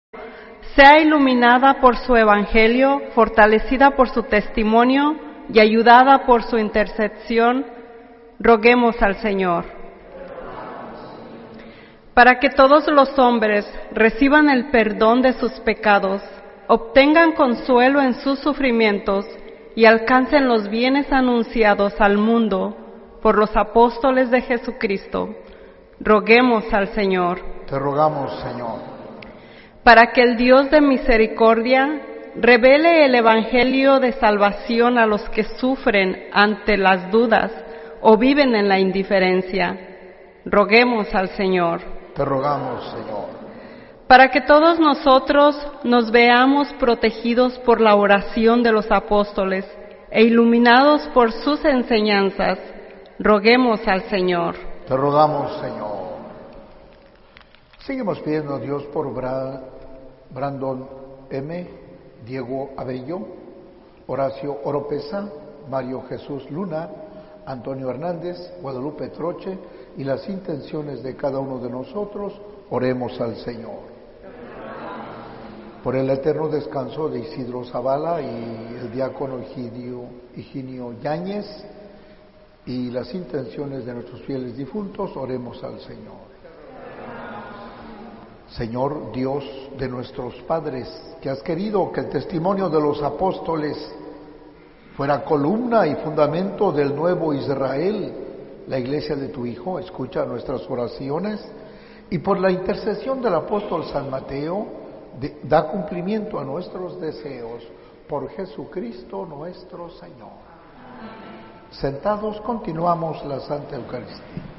sea iluminada por su evangelio, fortalecida por su testimonio y ayudada por su intercesión, roguemos al Señor. Para que todos los hombres reciban el perdón de sus pecados, obtengan consuelo en sus sufrimientos y alcancen los bienes anunciados al mundo por los apóstoles de Jesucristo, roguemos al Señor. Te rogamos, Señor. Para que el Dios de misericordia revele el evangelio de salvación a los que sufren ante las dudas o viven en la indiferencia, roguemos al Señor. Te rogamos, Señor. Para que todos nosotros nos veamos protegidos por la oración de los apóstoles e iluminados por sus enseñanzas, roguemos al Señor. Te rogamos, Señor. Seguimos pidiendo a Dios por Brandon M., Diego Abello, Horacio Oropesa, Mario Jesús Luna, Antonio Hernández, Guadalupe Troche y las intenciones de cada uno de nosotros. Oremos al Señor. Por el eterno descanso de Isidro Zavala y el diácono Higinio Yáñez y las intenciones de nuestros fieles difuntos, oremos al Señor. Señor Dios de nuestros padres, que has querido que el testimonio de los apóstoles fuera columna y fundamento del nuevo Israel, la iglesia de tu Hijo, escucha nuestras oraciones y por la intercesión del apóstol San Mateo, da cumplimiento a nuestros deseos por Jesucristo nuestro Señor. Sentados continuamos la Santa Eucaristía.